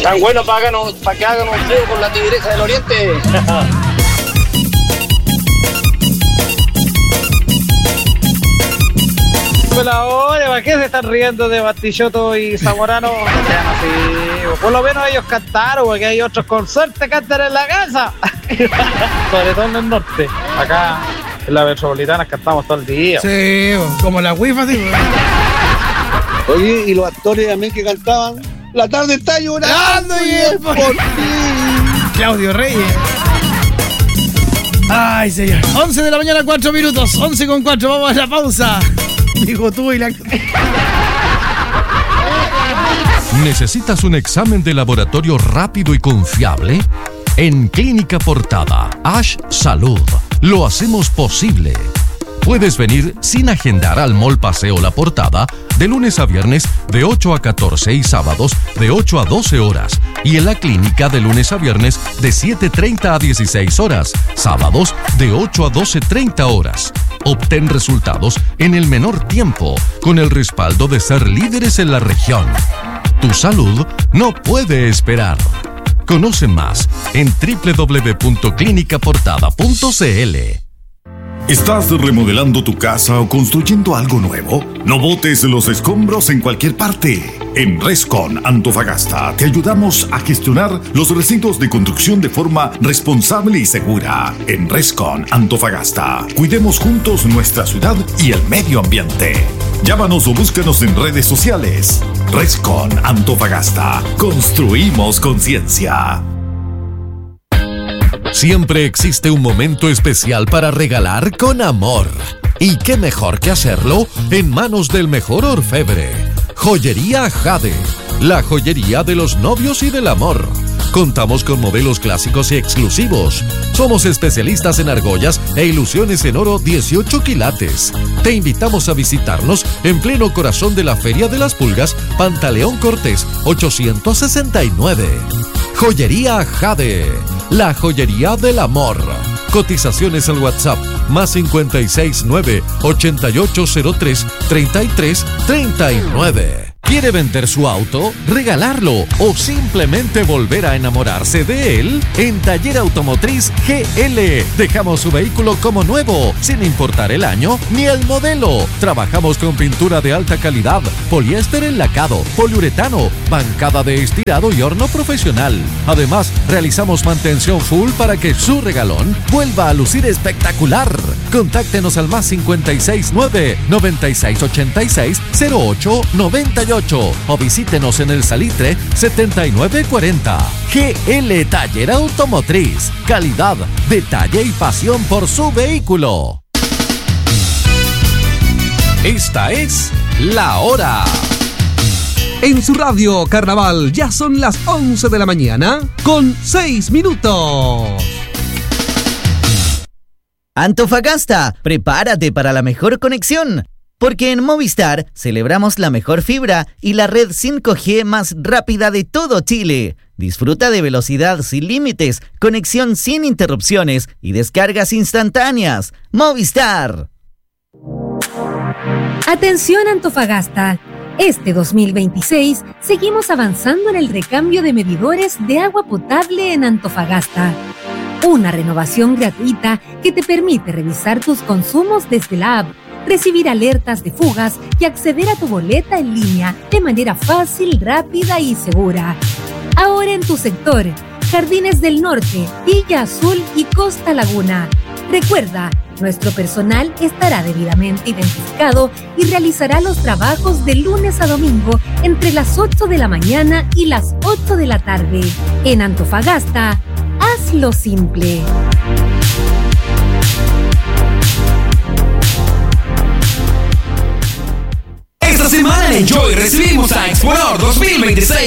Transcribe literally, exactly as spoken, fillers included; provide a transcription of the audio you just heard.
Tan bueno para, para que hagan un feo con la Tigresa del Oriente. La oye, ¿para qué se están riendo de Bastichotto y Zamorano? No sean así. Por lo menos ellos cantaron, porque hay otros con suerte cantan en la casa. Sobre todo en el norte. Acá en la metropolitana cantamos todo el día. Sí, como la wifa, sí. Oye, y los actores también que cantaban. La tarde está llorando y es por ti. Claudio Reyes. Ay, señor. once de la mañana, cuatro minutos. once con cuatro, vamos a la pausa. Dijo tú y la... ¿Necesitas un examen de laboratorio rápido y confiable? En Clínica Portada, Ash Salud, lo hacemos posible. Puedes venir sin agendar al Mall Paseo La Portada de lunes a viernes de ocho a catorce y sábados de ocho a doce horas. Y en la clínica de lunes a viernes de siete treinta a dieciséis horas, sábados de ocho a doce treinta horas. Obtén resultados en el menor tiempo con el respaldo de ser líderes en la región. Tu salud no puede esperar. Conoce más en doble u doble u doble u punto clínica portada punto c l. ¿Estás remodelando tu casa o construyendo algo nuevo? No botes los escombros en cualquier parte. En Rescon Antofagasta te ayudamos a gestionar los recintos de construcción de forma responsable y segura. En Rescon Antofagasta, cuidemos juntos nuestra ciudad y el medio ambiente. Llámanos o búscanos en redes sociales. Rescon Antofagasta. Construimos conciencia. Siempre existe un momento especial para regalar con amor. Y qué mejor que hacerlo en manos del mejor orfebre. Joyería Jade, la joyería de los novios y del amor. Contamos con modelos clásicos y exclusivos. Somos especialistas en argollas e ilusiones en oro dieciocho quilates. Te invitamos a visitarnos en pleno corazón de la Feria de las Pulgas, Pantaleón Cortés, ochocientos sesenta y nueve. Joyería Jade, la joyería del amor. Cotizaciones al WhatsApp más cincuenta y seis nueve ochenta y ocho cero tres treinta y tres treinta y nueve. ¿Quiere vender su auto, regalarlo o simplemente volver a enamorarse de él? En Taller Automotriz G L dejamos su vehículo como nuevo, sin importar el año ni el modelo. Trabajamos con pintura de alta calidad, poliéster enlacado, poliuretano, bancada de estirado y horno profesional. Además, realizamos mantención full para que su regalón vuelva a lucir espectacular. Contáctenos al más cincuenta y seis nueve noventa y seis ochenta y seis cero ocho noventa y ocho o visítenos en el Salitre setenta y nueve cuarenta. G L Taller Automotriz. Calidad, detalle y pasión por su vehículo. Esta es La Hora. En su radio Carnaval ya son las once de la mañana con seis minutos. Antofagasta, prepárate para la mejor conexión. Porque en Movistar celebramos la mejor fibra y la red cinco G más rápida de todo Chile. Disfruta de velocidad sin límites, conexión sin interrupciones y descargas instantáneas. Movistar. Atención Antofagasta. Este dos mil veintiséis seguimos avanzando en el recambio de medidores de agua potable en Antofagasta. Una renovación gratuita que te permite revisar tus consumos desde la app, recibir alertas de fugas y acceder a tu boleta en línea de manera fácil, rápida y segura. Ahora en tu sector, Jardines del Norte, Villa Azul y Costa Laguna. Recuerda, nuestro personal estará debidamente identificado y realizará los trabajos de lunes a domingo entre las ocho de la mañana y las ocho de la tarde. En Antofagasta, hazlo simple. Esta semana en Enjoy recibimos a Explore dos mil veintiséis.